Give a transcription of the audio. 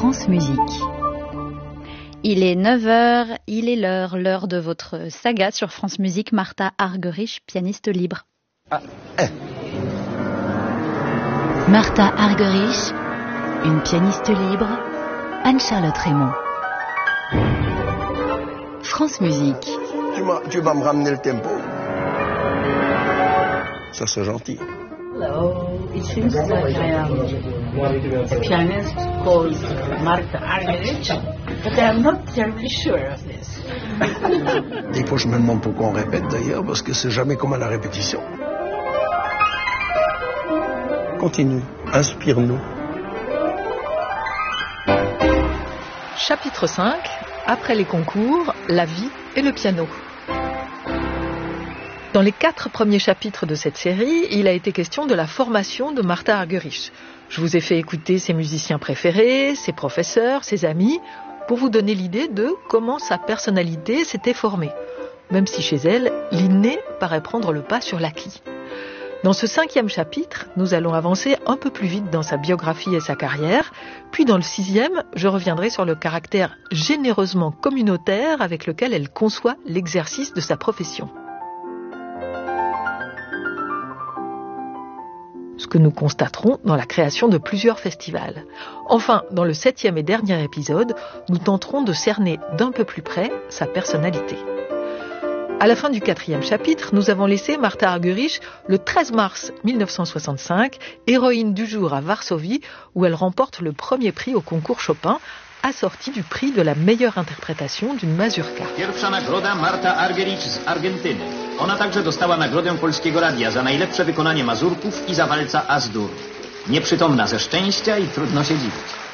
France Musique. Il est 9h, il est l'heure de votre saga sur France Musique. Martha Argerich, pianiste libre. Martha Argerich, une pianiste libre. Anne-Charlotte Raymond. France Musique. Tu vas me ramener le tempo. Ça c'est gentil. Hello, it seems that I am a pianist called Martha Argerich, but I am not terribly sure of this. Des fois je me demande pourquoi on répète d'ailleurs, parce que c'est jamais comme à la répétition. Continue, inspire-nous. Chapitre 5, après les concours, la vie et le piano. Dans les 4 premiers chapitres de cette série, il a été question de la formation de Martha Argerich. Je vous ai fait écouter ses musiciens préférés, ses professeurs, ses amis, pour vous donner l'idée de comment sa personnalité s'était formée. Même si chez elle, l'inné paraît prendre le pas sur l'acquis. Dans ce 5e chapitre, nous allons avancer un peu plus vite dans sa biographie et sa carrière, puis dans le 6e, je reviendrai sur le caractère généreusement communautaire avec lequel elle conçoit l'exercice de sa profession. Ce que nous constaterons dans la création de plusieurs festivals. Enfin, dans le 7e et dernier épisode, nous tenterons de cerner d'un peu plus près sa personnalité. À la fin du 4e chapitre, nous avons laissé Martha Argerich le 13 mars 1965, héroïne du jour à Varsovie, où elle remporte le premier prix au concours Chopin, assorti du prix de la meilleure interprétation d'une mazurka. Pierwsza nagroda Martha Argerich z Argentyny. Ona także dostała nagrodę Polskiego Radia za najlepsze wykonanie mazurków i za walca As-Dur. Nieprzytomna ze szczęścia i trudno się dziwić.